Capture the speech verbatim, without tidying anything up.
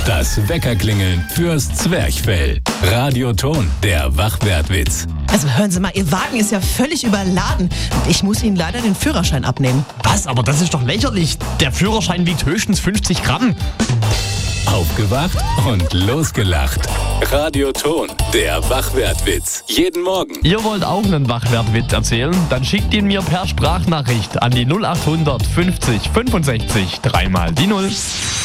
Das Weckerklingeln fürs Zwerchfell. Radioton, der Wachwertwitz. Also hören Sie mal, Ihr Wagen ist ja völlig überladen. Ich muss Ihnen leider den Führerschein abnehmen. Was? Aber das ist doch lächerlich. Der Führerschein wiegt höchstens fünfzig Gramm. Aufgewacht und losgelacht. Radioton, der Wachwertwitz. Jeden Morgen. Ihr wollt auch einen Wachwertwitz erzählen? Dann schickt ihn mir per Sprachnachricht an die null acht hundert fünfzig fünfundsechzig dreimal die Null.